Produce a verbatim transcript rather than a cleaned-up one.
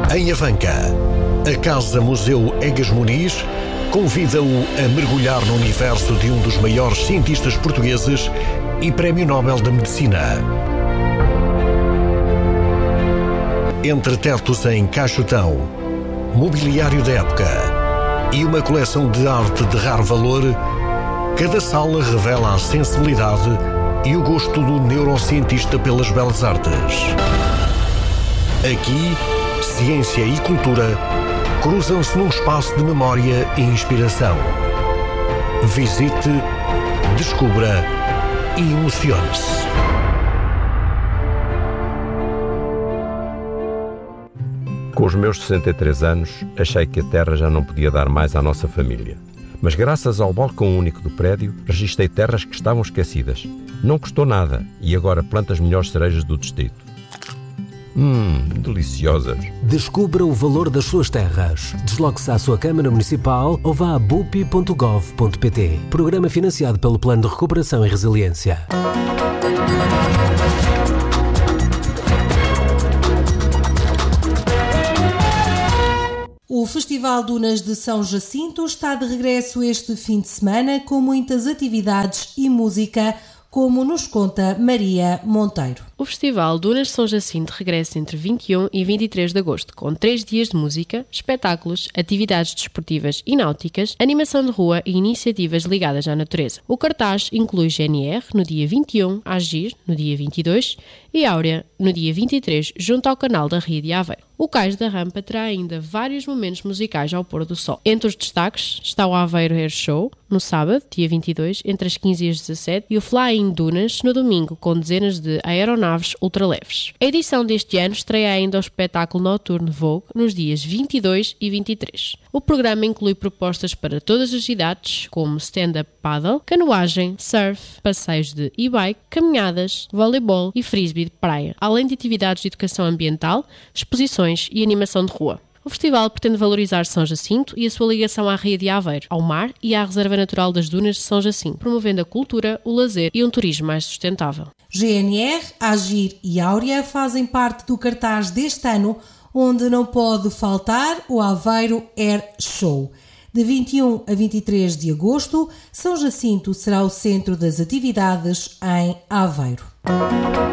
Em Avanca, a Casa Museu Egas Muniz convida-o a mergulhar no universo de um dos maiores cientistas portugueses e Prémio Nobel da Medicina. Entre tetos em caixotão, mobiliário da época e uma coleção de arte de raro valor, cada sala revela a sensibilidade e o gosto do neurocientista pelas belas artes. Aqui, ciência e cultura cruzam-se num espaço de memória e inspiração. Visite, descubra e emocione-se. Com os meus sessenta e três anos, achei que a terra já não podia dar mais à nossa família. Mas graças ao balcão único do prédio, registrei terras que estavam esquecidas. Não custou nada e agora planto as melhores cerejas do distrito. Hum, deliciosas. Descubra o valor das suas terras. Desloque-se à sua Câmara Municipal ou vá a bupi ponto gov ponto pt. Programa financiado pelo Plano de Recuperação e Resiliência. O Festival Dunas de São Jacinto está de regresso este fim de semana com muitas atividades e música, como nos conta Maria Monteiro. O Festival Dunas de São Jacinto regressa entre vinte e um e vinte e três de agosto, com três dias de música, espetáculos, atividades desportivas e náuticas, animação de rua e iniciativas ligadas à natureza. O cartaz inclui G N R no dia vinte e um, Agir no dia vinte e dois e Áurea no dia vinte e três, junto ao canal da Ria de Aveiro. O Cais da Rampa terá ainda vários momentos musicais ao pôr do sol. Entre os destaques está o Aveiro Air Show, no sábado, dia vinte e dois, entre as quinze e as dezassete, e o Flying Dunas no domingo, com dezenas de aeronaves ultraleves. A edição deste ano estreia ainda o espetáculo noturno Vogue nos dias vinte e dois e vinte e três. O programa inclui propostas para todas as idades, como stand-up paddle, canoagem, surf, passeios de e-bike, caminhadas, voleibol e frisbee de praia, além de atividades de educação ambiental, exposições e animação de rua. O festival pretende valorizar São Jacinto e a sua ligação à Ria de Aveiro, ao mar e à Reserva Natural das Dunas de São Jacinto, promovendo a cultura, o lazer e um turismo mais sustentável. G N R, Agir e Áurea fazem parte do cartaz deste ano, onde não pode faltar o Aveiro Air Show. De vinte e um a vinte e três de agosto, São Jacinto será o centro das atividades em Aveiro.